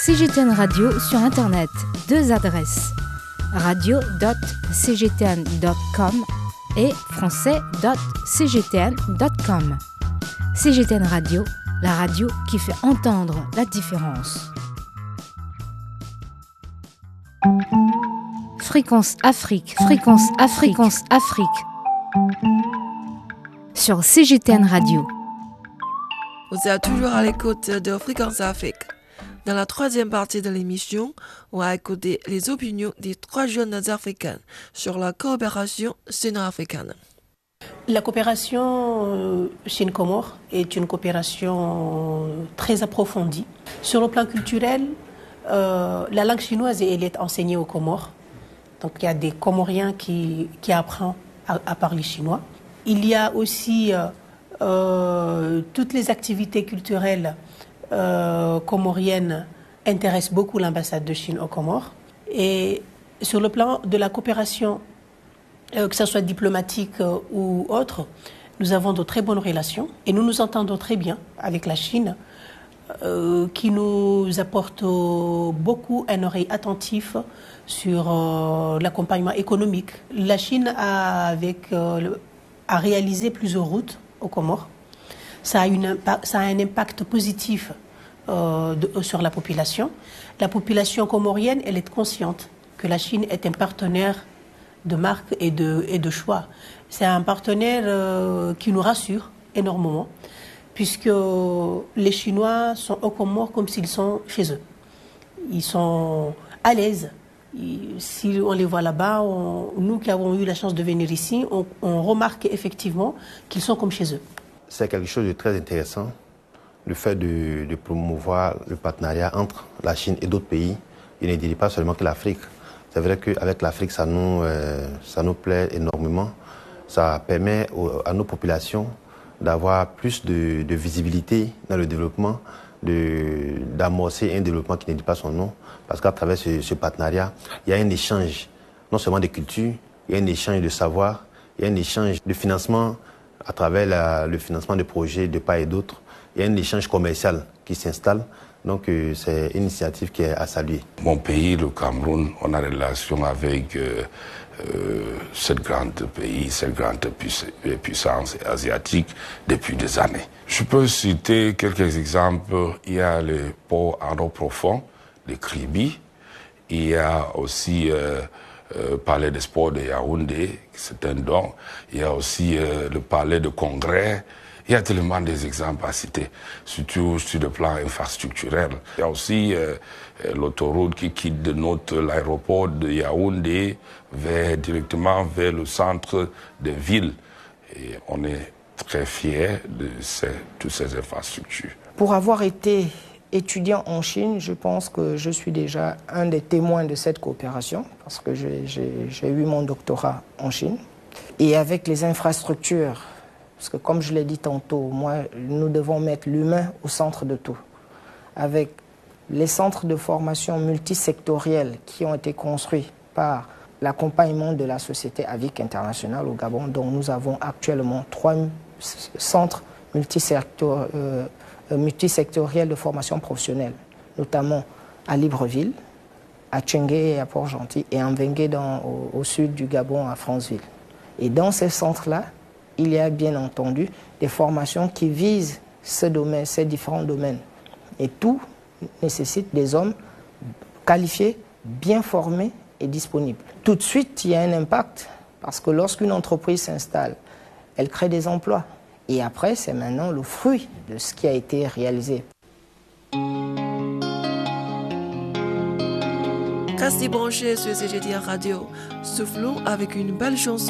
CGTN Radio sur Internet. 2 adresses. radio.cgtn.com et français.cgtn.com. CGTN Radio, la radio qui fait entendre la différence. Fréquence Afrique, fréquence Afrique, fréquence Afrique. Sur CGTN Radio. Vous êtes toujours à l'écoute de Fréquence Afrique. Dans la troisième partie de l'émission, on va écouter les opinions des 3 jeunes Africains sur la coopération sino-africaine. La coopération Chine-Comores est une coopération très approfondie. Sur le plan culturel, la langue chinoise elle est enseignée aux Comores. Donc il y a des Comoriens qui apprennent à parler chinois. Il y a aussi toutes les activités culturelles comoriennes intéressent beaucoup l'ambassade de Chine aux Comores. Et sur le plan de la coopération, que ce soit diplomatique ou autre, nous avons de très bonnes relations et nous nous entendons très bien avec la Chine qui nous apporte beaucoup un oreille attentif sur l'accompagnement économique. La Chine a réalisé plusieurs routes aux Comores. Ça a un impact positif sur la population. La population comorienne, elle est consciente que la Chine est un partenaire de marque et de choix. C'est un partenaire qui nous rassure énormément, puisque les Chinois sont aux Comores comme s'ils sont chez eux. Ils sont à l'aise. Si on les voit là-bas, nous qui avons eu la chance de venir ici, on remarque effectivement qu'ils sont comme chez eux. C'est quelque chose de très intéressant, le fait de promouvoir le partenariat entre la Chine et d'autres pays. Il ne dirait pas seulement que l'Afrique. C'est vrai qu'avec l'Afrique, ça nous plaît énormément. Ça permet à nos populations d'avoir plus de visibilité dans le développement, d'amorcer un développement qui ne dit pas son nom. Parce qu'à travers ce partenariat, il y a un échange, non seulement de culture, il y a un échange de savoir, il y a un échange de financement à travers le financement de projets de part et d'autre. Il y a un échange commercial qui s'installe. Donc c'est une initiative qui est à saluer. Mon pays, le Cameroun, on a des relations avec cette grande puissance asiatique depuis des années. Je peux citer quelques exemples. Il y a le port en eau profonde de Kribi. Il y a aussi palais des sports de Yaoundé, c'est un don. Il y a aussi le palais de Congrès. Il y a tellement des exemples à citer, surtout sur le plan infrastructurel. Il y a aussi l'autoroute qui quitte de l'aéroport de Yaoundé directement vers le centre de ville. Et on est très fiers de toutes ces infrastructures. Pour avoir été étudiant en Chine, je pense que je suis déjà un des témoins de cette coopération, parce que j'ai eu mon doctorat en Chine. Et avec les infrastructures, parce que comme je l'ai dit tantôt, nous devons mettre l'humain au centre de tout. Avec les centres de formation multisectoriels qui ont été construits par l'accompagnement de la Société Avic Internationale au Gabon, dont nous avons actuellement 3 centres multisectoriels de formation professionnelle, notamment à Libreville, à Tchengué et à Port-Gentil, et en Mbengue au sud du Gabon, à Franceville. Et dans ces centres-là, il y a bien entendu des formations qui visent ces différents domaines. Et tout nécessite des hommes qualifiés, bien formés et disponibles. Tout de suite, il y a un impact, parce que lorsqu'une entreprise s'installe, elle crée des emplois. Et après, c'est maintenant le fruit de ce qui a été réalisé. Restez branchés sur CGTN Radio. Soufflons avec une belle chanson.